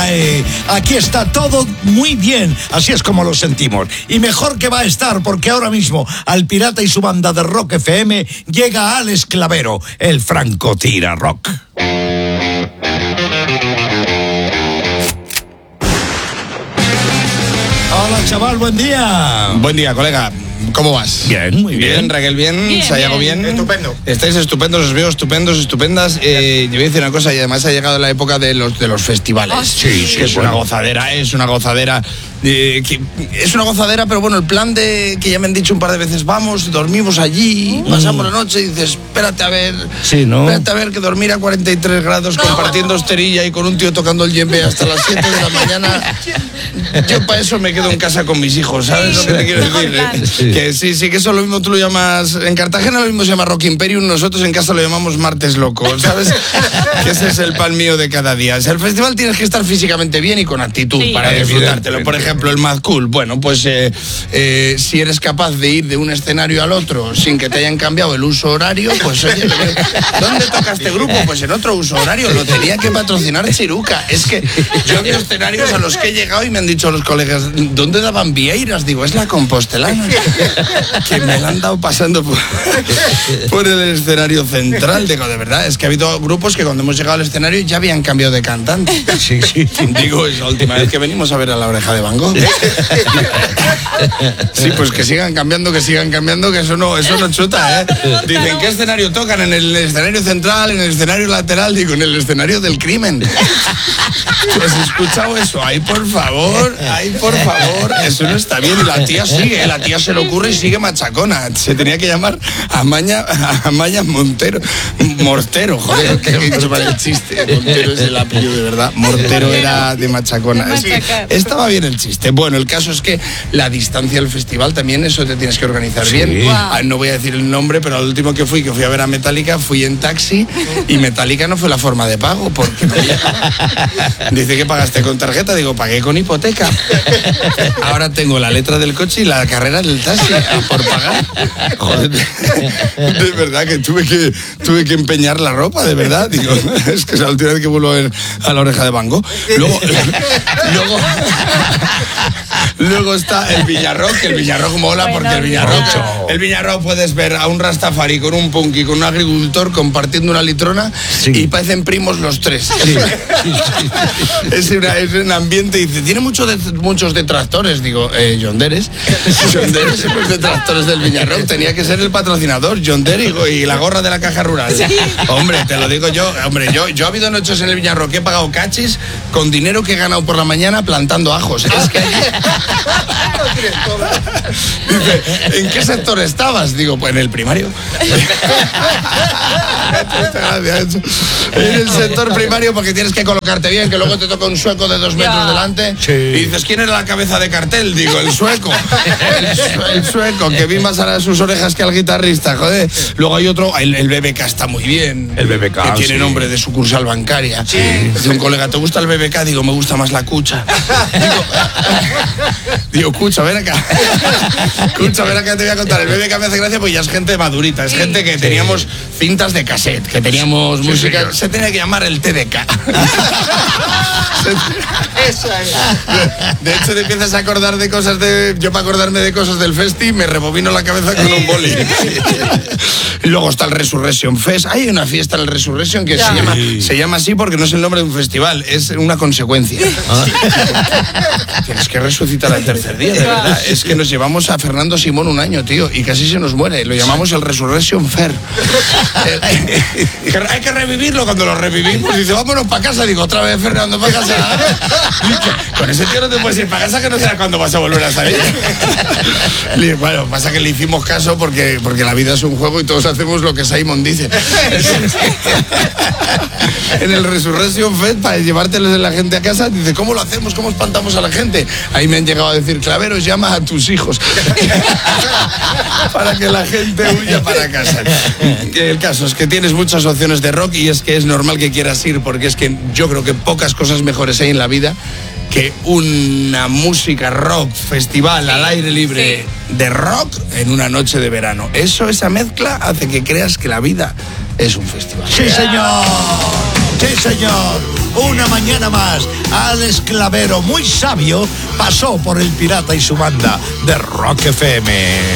cae. Aquí está todo muy bien, así es como lo sentimos. Y mejor que va a estar, porque ahora mismo al Pirata y su banda de Rock FM llega Alex Clavero, el francotira rock. Hola, chaval, buen día. Buen día, colega. ¿Cómo vas? Bien, muy bien. Bien, Raquel, bien. Sayago, bien. Estupendo. Estáis estupendos, os veo estupendos, estupendas. Yo voy a decir una cosa, y además ha llegado la época de los festivales. Oh, sí. Que es una gozadera, es una gozadera. Es una gozadera, pero bueno, el plan de que ya me han dicho un par de veces, vamos, dormimos allí, pasamos la noche, y dices, espérate a ver, espérate a ver, que dormir a 43 grados compartiendo hosterilla y con un tío tocando el djembe hasta las 7 de la mañana. Yo para eso me quedo en casa con mis hijos, ¿sabes lo que te quiero decir? Que sí, que eso lo mismo tú lo llamas, en Cartagena lo mismo se llama Rock Imperium, nosotros en casa lo llamamos Martes Loco, ¿sabes? Que ese es el pan mío de cada día. O sea, el festival tienes que estar físicamente bien y con actitud para disfrutártelo. Por ejemplo, el Mad Cool, bueno, pues si eres capaz de ir de un escenario al otro sin que te hayan cambiado el uso horario, pues oye, ¿dónde toca este grupo? Pues en otro uso horario, lo tenía que patrocinar Chiruca. Es que yo veo escenarios a los que he llegado y me han dicho los colegas, ¿dónde daban vieiras? Digo, es la Compostelana, que me la han dado pasando por el escenario central. Digo, de verdad, es que ha habido grupos que cuando hemos llegado al escenario ya habían cambiado de cantante. Sí. Digo, es la última vez que venimos a ver a La Oreja de Van Gogh. Sí, pues que sigan cambiando, que eso no chuta, ¿eh? Dicen, ¿qué escenario tocan? En el escenario central, en el escenario lateral, digo, en el escenario del crimen. ¿Tú has escuchado eso? Ay, por favor, eso no está bien. Y la tía sigue, la tía se le ocurre y sigue machacona. Se tenía que llamar Amaya Mortero, joder, que he dicho para el chiste. Mortero es el apellido de verdad. Mortero era de machacona. Estaba bien el chiste. Bueno, el caso es que la distancia del festival también, eso te tienes que organizar bien. Wow. No voy a decir el nombre, pero al último que fui a ver a Metallica, fui en taxi y Metallica no fue la forma de pago, porque dice que pagaste con tarjeta, digo, pagué con hipoteca. Ahora tengo la letra del coche y la carrera del taxi por pagar. Joder, de verdad que tuve que empeñar la ropa, de verdad. Digo, es que es la última vez que vuelvo a ver a La Oreja de Van Gogh. Luego está el Villarrock, que el Villarrock mola, porque el Villarrock puedes ver a un Rastafari con un punk y con un agricultor compartiendo una litrona y parecen primos los tres. Es un ambiente, dice, tiene muchos detractores, digo, John Deres, los detractores del Villarrock, tenía que ser el patrocinador, John Deres y la gorra de la Caja Rural. Hombre, te lo digo yo, yo ha habido noches en el Villarrock que he pagado cachis con dinero que he ganado por la mañana plantando ajos. Es que dice, ¿en qué sector estabas? Digo, pues en el primario. En el sector primario, porque tienes que colocarte bien, que luego te toca un sueco de 2 metros delante. Y dices, ¿quién era la cabeza de cartel? Digo, el sueco. El sueco, que vi más a sus orejas que al guitarrista, joder. Luego hay otro, el BBK está muy bien. El BBK, que tiene nombre de sucursal bancaria. Dice un colega, ¿te gusta el BBK? Digo, me gusta más la cucha. Digo, Cucha, ven acá. Cucha, ven acá, te voy a contar. El BBK me hace gracia porque ya es gente madurita. Es gente que teníamos cintas de cassette, que teníamos música. Se tenía que llamar el TDK. Esa es. De hecho, te empiezas a acordar de cosas yo para acordarme de cosas del festi, me rebobino la cabeza con un boli. Y luego está el Resurrection Fest. Hay una fiesta en el Resurrection que se llama así porque no es el nombre de un festival, es una consecuencia. Tienes que resucitar al tercer día, de verdad. Es que nos llevamos a Fernando Simón un año, tío, y casi se nos muere. Lo llamamos el Resurrection Fair. Hay que revivirlo. Cuando lo revivimos, dice, vámonos para casa. Digo, otra vez Fernando para casa. Con ese tío no te puedes ir para casa, que no sabes cuándo vas a volver a salir. Bueno, pasa que le hicimos caso porque la vida es un juego y todos hacemos lo que Simon dice. En el Resurrection Fest, para llevártelos de la gente a casa, dice, ¿cómo lo hacemos? ¿Cómo espantamos a la gente? Ahí me han llegado a decir, Claveros, llama a tus hijos para que la gente huya para casa. El caso es que tienes muchas opciones de rock y es que es normal que quieras ir, porque es que yo creo que pocas cosas mejores hay en la vida que una música rock, festival al aire libre de rock en una noche de verano. Esa mezcla hace que creas que la vida es un festival. ¡Sí, señor! Sí, señor. Una mañana más, Alex Clavero, muy sabio, pasó por El Pirata y su banda de Rock FM.